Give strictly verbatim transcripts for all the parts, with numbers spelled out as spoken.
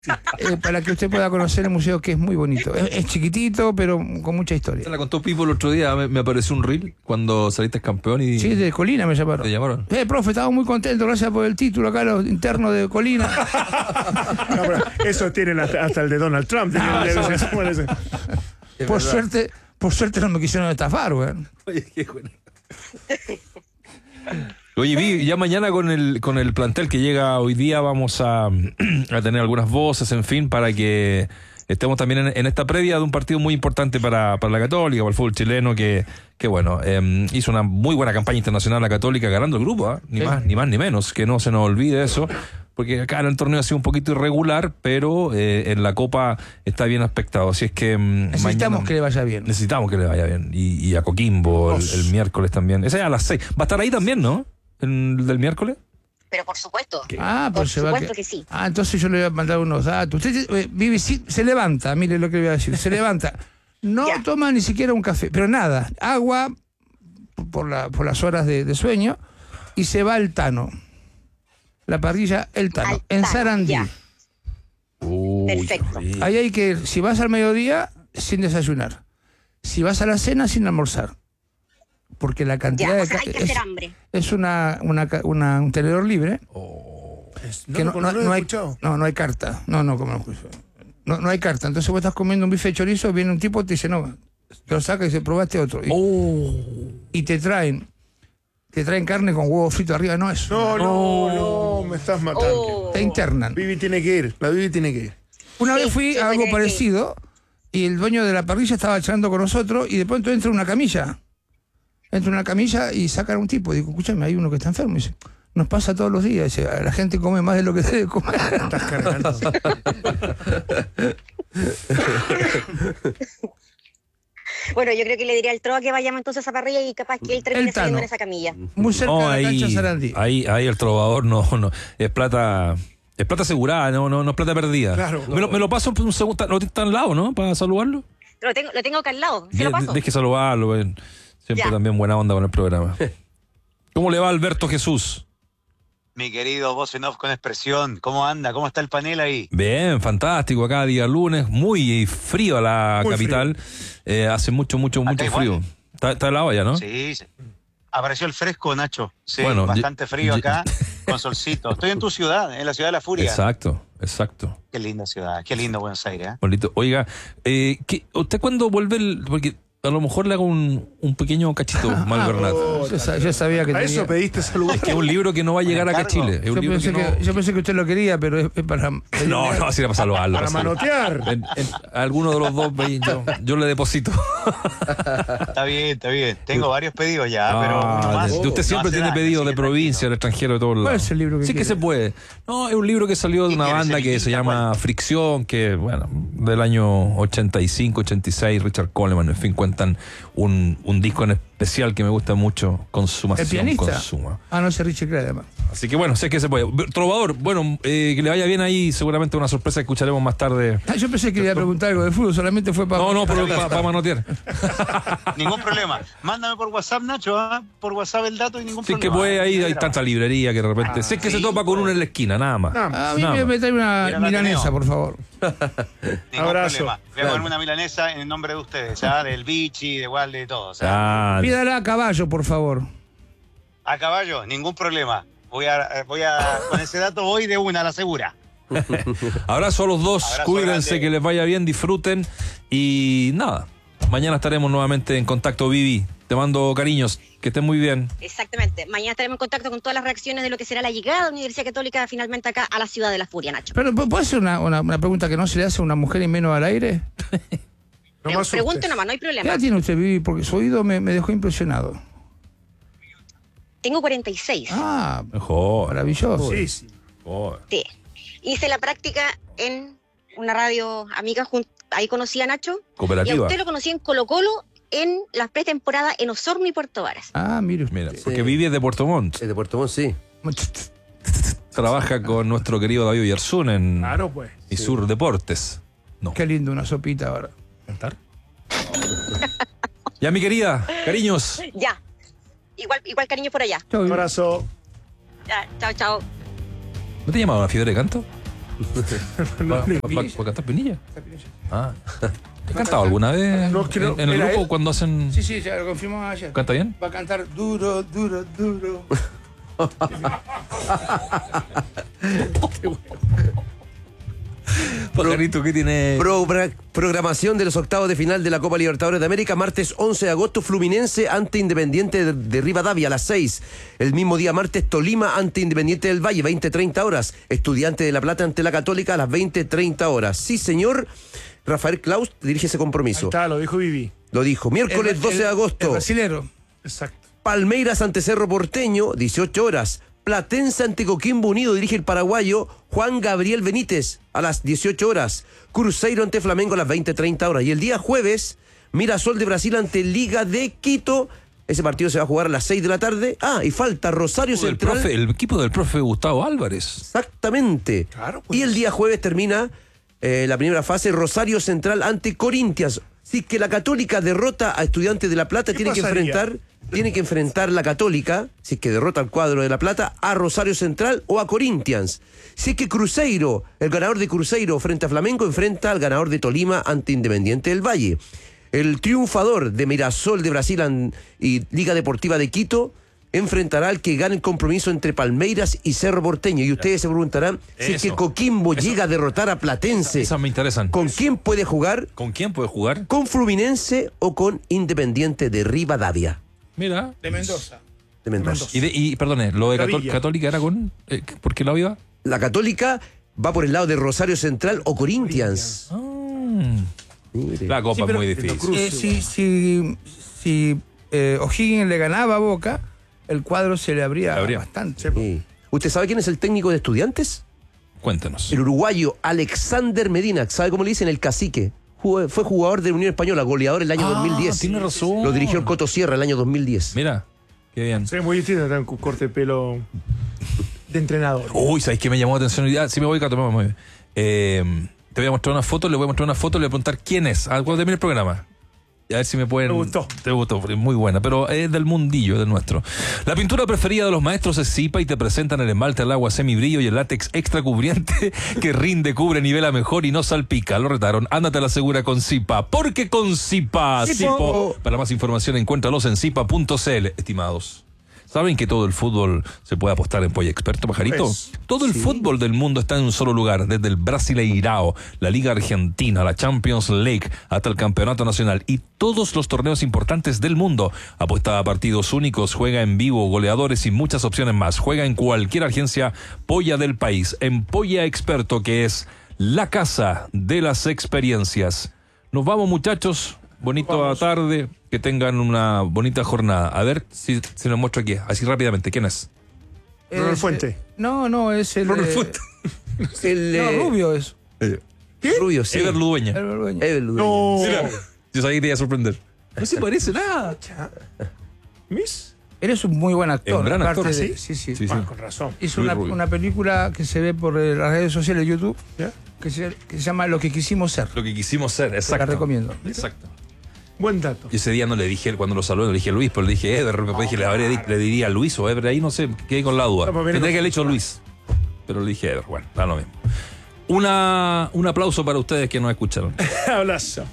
eh, para que usted pueda conocer el museo, que es muy bonito. Es, es chiquitito, pero con mucha historia. Se la contó Pipo el otro día, me, me apareció un reel cuando saliste campeón y... Sí, de Colina me llamaron. ¿Te llamaron? Eh, profe, estaba muy contento, gracias por el título acá, los internos de Colina. No, pero eso tienen hasta, hasta el de Donald Trump. No, Tienen- no. ese- ese- Por verdad. suerte, por suerte no me quisieron estafar, güey. Oye, qué bueno. Oye, Vi, ya mañana con el con el plantel que llega hoy día vamos a, a tener algunas voces, en fin, para que estemos también en, en esta previa de un partido muy importante para, para la Católica, para el fútbol chileno, que, que bueno, eh, hizo una muy buena campaña internacional la Católica ganando el grupo, ¿eh? ni Sí. más ni más ni menos, que no se nos olvide eso, porque acá en el torneo ha sido un poquito irregular, pero eh, en la Copa está bien aspectado, así es que mm, Necesitamos mañana- que le vaya bien. Necesitamos que le vaya bien. Y, y a Coquimbo el, el miércoles también. Ese es a las seis. Va a estar ahí también, ¿no? El del miércoles. Pero por supuesto. Ah, Por pues se va a supuesto que... que sí. Ah, entonces yo le voy a mandar unos datos. Usted eh, vive, sí, se levanta, mire lo que le voy a decir. Se levanta. No Ya. toma ni siquiera un café, pero nada. Agua por, la, por las horas de, de sueño y se va al Tano. La parrilla El Tano, Al en Tano, Sarandí. ya. Uy, Perfecto. qué rico. Ahí hay que ir, si vas al mediodía, sin desayunar. Si vas a la cena, sin almorzar. Porque la cantidad Ya, de... o sea, ca- hay que es, hacer hambre. es una, una, ca- una- un tenedor libre. No, que no, no, no- no lo he no hay, escuchado. no, no hay carta. No, no, como no, no, no hay carta. Entonces vos estás comiendo un bife de chorizo, viene un tipo y te dice, no, te lo saca y dice, probaste otro. Y, Oh. y te traen, te traen carne con huevo frito arriba, no eso. No, no, no, me estás matando. Oh. Te internan. Vivi tiene que ir, la Vivi tiene que ir. Una Sí, vez fui sí, a algo tiene que- parecido y el dueño de la parrilla estaba charlando con nosotros y de pronto entra una camilla. Entra una camilla y sacan a un tipo. Digo, escúchame, hay uno que está enfermo. Y dice, nos pasa todos los días. Dice, la gente come más de lo que debe comer. Estás cargando. Bueno, yo creo que le diría al Trova que vayamos entonces a esa parrilla y capaz que él termine El Tano. saliendo en esa camilla. Muy cerca No, de la cancha ahí, Sarandí. ahí, ahí el trovador no, no. Es plata. Es plata asegurada, no, no, no es plata perdida. Claro. Me lo, me lo paso un segundo. ¿Lo está al lado, no? Para saludarlo. Lo tengo, lo tengo acá al lado. Se lo De- paso. Deje saludarlo. ven. Siempre Ya. también buena onda con el programa. ¿Cómo le va Alberto Jesús? Mi querido voz en off con expresión, ¿cómo anda? ¿Cómo está el panel ahí? Bien, fantástico. Acá día lunes, muy frío a la Muy capital. Eh, hace mucho, mucho, Acá mucho igual. frío. Está, está helado ya, ¿no? Sí, sí. Apareció el fresco, Nacho. Sí, Bueno, bastante ye- frío ye- acá, con solcito. Estoy en tu ciudad, en la ciudad de la furia. Exacto, exacto. Qué linda ciudad, qué lindo Buenos Aires, ¿eh? Bonito. Oiga, eh, ¿qué- ¿usted cuándo vuelve? El, porque a lo mejor le hago un, un pequeño cachito, Malvernat. Yo, sa- yo sabía que A tenía... eso pediste salud. Es que es un libro que no va a llegar acá a encargo. Chile. Es un Yo libro pensé que no... que, yo pensé que usted lo quería, pero es, es para... No, no, así era para saludarlo. Para para saludarlo. manotear. En, en alguno de los dos, ve, yo, yo le deposito. Está bien, está bien. Tengo varios pedidos ya, pero uno Ah, más. de- de usted no siempre hace tiene daño, pedidos así de que provincia, del extranjero, de todos lados. ¿Cuál es el libro que Sí que quiere? se puede. No, es un libro que salió de ¿Qué una quiere? banda ¿Se que se limita llama cuál? Fricción, que, bueno, del año ochenta y cinco, ochenta y seis, Richard Coleman, en fin, cuentan un, un disco en especial que me gusta mucho, Consumación. ¿El pianista? Consuma. Ah, no, ese Richie Cray, además. Así que bueno, sé que se puede. Trovador, bueno, eh, que le vaya bien ahí, seguramente una sorpresa que escucharemos más tarde. Ah, yo pensé que iba a preguntar algo de fútbol, solamente fue para... No, no, pero para manotear. Ningún problema. Mándame por WhatsApp, Nacho, ¿ah? Por WhatsApp el dato y ningún Sí, problema. que puede ahí, hay Mira, tanta librería que de repente. sé que se sí, topa con pues. uno en la esquina, nada más. Nada más. A mí Nada me, más. me trae una Mira, la milanesa, Ateneo. por favor. Ningún Abrazo. problema. Voy a comerme una milanesa en nombre de ustedes, ¿ah? Del Vichy, de igual, de todo. O sea, Ah, Pídala a caballo, por favor. a caballo, ningún problema. Voy a, voy a, con ese dato voy de una, a la segura. abrazo a los dos, Abrazo cuídense, grande. que les vaya bien, disfruten y nada. Mañana estaremos nuevamente en contacto, Vivi. Te mando cariños, que estén muy bien. Exactamente. Mañana estaremos en contacto con todas las reacciones de lo que será la llegada de la Universidad Católica finalmente acá a la ciudad de la furia, Nacho. Pero, ¿puede ser una, una, una pregunta que no se le hace a una mujer y menos al aire? No me asustes. Pregunte nomás, no hay ¿Qué problema. edad tiene usted, Vivi? Porque su oído me, me dejó impresionado. Tengo cuarenta y seis. Ah, Mejor. maravilloso. Sí, sí. mejor. Sí. Hice la práctica en una radio amiga, jun- ahí conocí a Nacho. Y a Cooperativa. usted lo conocí en Colo Colo en la pretemporada en Osorno y Puerto Varas. Ah, mire usted. Mira, porque Vivi es de Puerto Montt. El de Puerto Montt, sí. Trabaja con nuestro querido David Oyarzún en Claro, pues. Isur Deportes. No. Qué lindo una sopita ahora. Ya, mi querida, cariños. Ya. Igual, igual cariño por allá. Chau, Un Vivi. abrazo. Ya, chao, chao. ¿No te llamaba una fiebre de canto? ¿Para cantar Pinilla? Ah. ¿Has cantado alguna vez No, es que no, en, en el ¿era grupo él? cuando hacen...? Sí, sí, ya lo confirmó ayer. ¿Canta bien? Va a cantar duro, duro, duro. Pajarito, ¿qué tiene? Pro- programación de los octavos de final de la Copa Libertadores de América, martes once de agosto, Fluminense ante Independiente de, de Rivadavia a las seis. El mismo día martes, Tolima ante Independiente del Valle, veinte treinta horas. Estudiante de La Plata ante la Católica a las veinte treinta horas. Sí, señor, Rafael Klaus dirige ese Ahí compromiso. está, lo dijo Vivi. Lo dijo. Miércoles El- doce de el- agosto, El brasilero. Exacto. Palmeiras ante Cerro Porteño, dieciocho horas. Platense ante Coquimbo Unido, dirige el paraguayo Juan Gabriel Benítez a las dieciocho horas. Cruzeiro ante Flamengo a las veinte treinta horas. Y el día jueves, Mirasol de Brasil ante Liga de Quito. Ese partido se va a jugar a las seis de la tarde. Ah, y falta Rosario El, Central. profe, el equipo del profe Gustavo Álvarez. Exactamente. Claro, pues. Y el día jueves termina eh, la primera fase, Rosario Central ante Corinthians. Si que la Católica derrota a Estudiantes de La Plata, ¿Qué tiene que pasaría? enfrentar, tiene que enfrentar la Católica, si es que derrota al cuadro de La Plata, a Rosario Central o a Corinthians. Si es que Cruzeiro, el ganador de Cruzeiro frente a Flamengo, enfrenta al ganador de Tolima ante Independiente del Valle. El triunfador de Mirasol de Brasil an- y Liga Deportiva de Quito enfrentará al que gane el compromiso entre Palmeiras y Cerro Porteño. Y ustedes se preguntarán, si es que Eso. Coquimbo Eso. llega a derrotar a Platense, Esas me interesan. ¿con quién puede jugar? ¿Con quién puede jugar? ¿Con Fluminense o con Independiente de Rivadavia? Mira. De Mendoza. De Mendoza. Y, de, y perdone, lo de Cató- Gavilla. Católica era con... Eh, ¿Por qué lado iba? La Católica va por el lado de Rosario Central o Corinthians. Ah. Mire. La copa Sí, es pero- muy pero difícil. Cruz. Eh, si si, si eh, O'Higgins le ganaba a Boca, el cuadro se le abría, Le abría. bastante. Sí. ¿Usted sabe quién es el técnico de Estudiantes? Cuéntanos. El uruguayo Alexander Medina. ¿Sabe cómo le dicen? El cacique. Jugó- Fue jugador de Unión Española, goleador el año Ah, dos mil diez. tiene razón. Lo dirigió el Coto Sierra el año dos mil diez. Mira, qué bien. Sí, muy distinto, está un corte de pelo de entrenador. Uy, ¿sabes qué me llamó la atención? Ah, sí me voy, Cato, me voy. Eh, te voy a mostrar una foto, le voy a mostrar una foto, le voy a preguntar quién es. Ah, cuando termine el programa. A ver si me pueden... Me gustó. Te gustó, muy buena, pero es del mundillo, es del nuestro. La pintura preferida de los maestros es Zipa y te presentan el esmalte al agua semibrillo y el látex extra cubriente que rinde, cubre, nivela mejor y no salpica. Lo retaron. Ándate a la segura con Zipa. Porque con Zipa, Zipo. Zipo. Para más información, encuéntralos en zipa punto cl, estimados. ¿Saben que todo el fútbol se puede apostar en Polla Experto, pajarito? Pues, todo el fútbol del mundo está en un solo lugar, desde el Brasileirao, la Liga Argentina, la Champions League, hasta el Campeonato Nacional y todos los torneos importantes del mundo. Apuesta a partidos únicos, juega en vivo, goleadores y muchas opciones más. Juega en cualquier agencia Polla del país, en Polla Experto, que es la casa de las experiencias. Nos vamos, muchachos. Bonita tarde, que tengan una bonita jornada. A ver si se nos muestra aquí, así rápidamente. ¿Quién es? Ronald Es, Fuente. eh, No, no, es el. Ronald eh, Fuente. El, No, eh, Rubio es. Rubio, sí. Ever Ludueña. El Borgoña. Ever Ludueña. No. Mira, yo sabía que te iba a sorprender. No se parece nada. ¿Miss? Él es un muy buen actor. Es un gran aparte actor, de- ¿sí? sí, sí. Sí, sí. Ah, con razón. Hizo Luis una, Rubio. una película que se ve por eh, las redes sociales de YouTube ¿Ya? que se, que se llama Lo que quisimos ser. Lo que quisimos ser, exacto. la recomiendo. Exacto. Buen dato. Y ese día no le dije, cuando lo saludé, no le dije Luis, pero le dije Ever. Después dije, le, habré di- le diría Luis o Ever. Ahí no sé, quedé con la duda. No, pues, mira, Tendría no- que haberle hecho Luis. Pero le dije Ever. Bueno, da lo mismo. Una, un aplauso para ustedes que nos escucharon. Abrazo.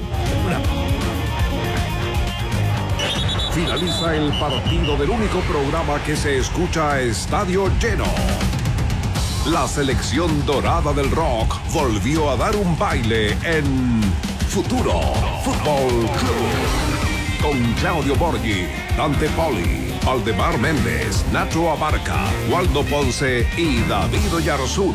Finaliza el partido del único programa que se escucha a estadio lleno. La selección dorada del rock volvió a dar un baile en Futuro Fútbol Club. Con Claudio Borghi, Dante Poli, Aldemar Méndez, Nacho Abarca, Waldo Ponce y David Oyarzún.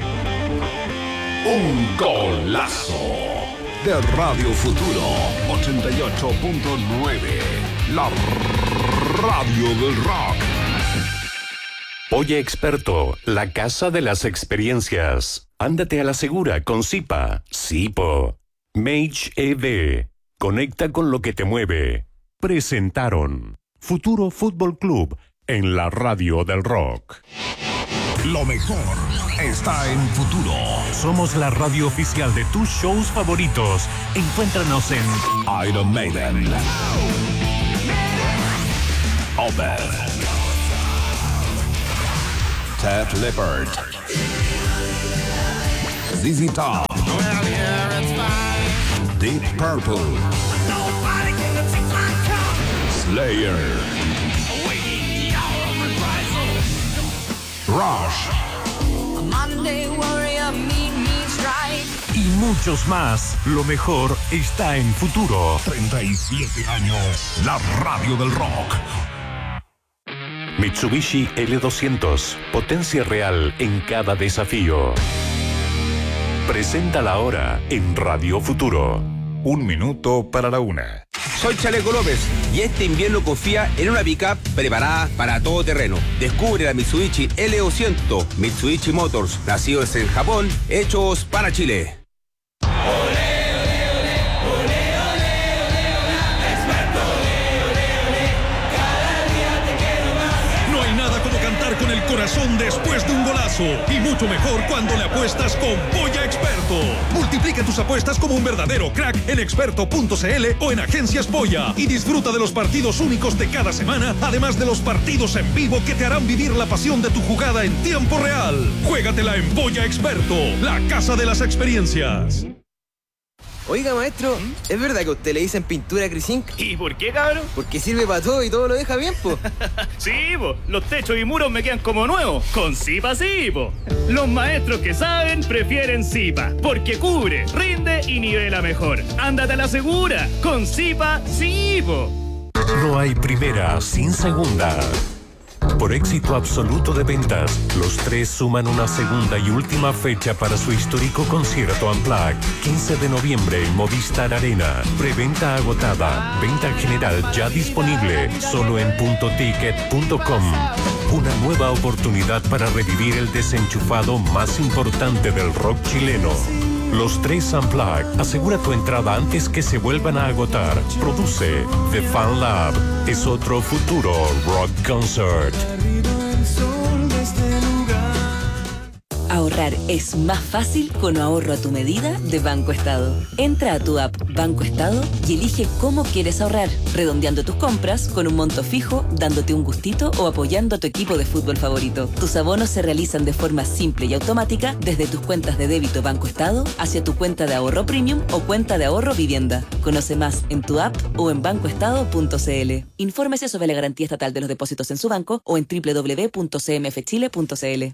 Un golazo de Radio Futuro ochenta y ocho punto nueve. La radio del rock. Polla Experto, la casa de las experiencias. Ándate a la segura con Zipa. Zipo. Mage E D. Conecta con lo que te mueve. Presentaron Futuro Fútbol Club en la radio del rock. Lo mejor está en Futuro. Somos la radio oficial de tus shows favoritos. Encuéntranos en Iron Maiden, Over, Ted Leppard, Z Z Top, Deep Purple, Slayer, Rush y muchos más. Lo mejor está en Futuro. treinta y siete años, la radio del rock. Mitsubishi L doscientos, potencia real en cada desafío. Presenta la hora en Radio Futuro. Un minuto para la una. Soy Chaleco López y este invierno confía en una pickup preparada para todo terreno. Descubre la Mitsubishi L doscientos, Mitsubishi Motors, nacidos en Japón, hechos para Chile. No hay nada como cantar con el corazón después de un golazo. Y mucho mejor cuando le apuestas con Polla Experto. Multiplica tus apuestas como un verdadero crack en experto punto c l o en Agencias Polla. Y disfruta de los partidos únicos de cada semana, además de los partidos en vivo que te harán vivir la pasión de tu jugada en tiempo real. Juégatela en Polla Experto, la casa de las experiencias. Oiga, maestro, ¿es verdad que a usted le dicen pintura Crisink? ¿Y por qué, cabrón? Porque sirve para todo y todo lo deja bien, po. Sí, po. Los techos y muros me quedan como nuevos. Con Zipa sí, po. Los maestros que saben prefieren Zipa, porque cubre, rinde y nivela mejor. Ándate a la segura. Con Zipa sí, po. No hay primera sin segunda. Por éxito absoluto de ventas, los tres suman una segunda y última fecha para su histórico concierto Unplugged. quince de noviembre en Movistar Arena. Preventa agotada. Venta general ya disponible. Solo en punto ticket punto com. Una nueva oportunidad para revivir el desenchufado más importante del rock chileno. Los tres Unplugged. Asegura tu entrada antes que se vuelvan a agotar. Produce The Fan Lab. Es otro futuro rock concert. Ahorrar es más fácil con ahorro a tu medida de Banco Estado. Entra a tu app Banco Estado y elige cómo quieres ahorrar, redondeando tus compras con un monto fijo, dándote un gustito o apoyando a tu equipo de fútbol favorito. Tus abonos se realizan de forma simple y automática desde tus cuentas de débito Banco Estado hacia tu cuenta de ahorro premium o cuenta de ahorro vivienda. Conoce más en tu app o en banco estado punto c l. Infórmese sobre la garantía estatal de los depósitos en su banco o en doble u doble u doble u punto c m f chile punto c l.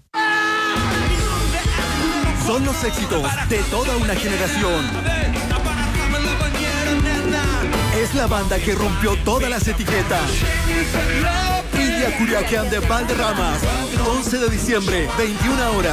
Son los éxitos de toda una generación. Es la banda que rompió todas las etiquetas. India Curiaquian de Valderramas, once de diciembre, veintiuna horas.